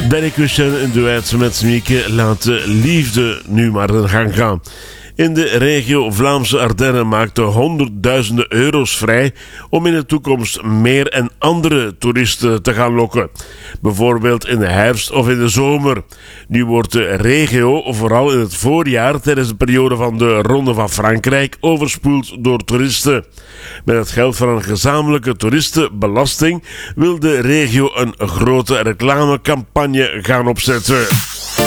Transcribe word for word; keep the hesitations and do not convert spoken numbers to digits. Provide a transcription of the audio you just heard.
Benny Cushen in duet met Mieke laat de liefde nu maar in gang gaan. In de regio Vlaamse Ardennen maakte honderdduizenden euro's vrij om in de toekomst meer en andere toeristen te gaan lokken. Bijvoorbeeld in de herfst of in de zomer. Nu wordt de regio, vooral in het voorjaar tijdens de periode van de Ronde van Frankrijk, overspoeld door toeristen. Met het geld van een gezamenlijke toeristenbelasting wil de regio een grote reclamecampagne gaan opzetten.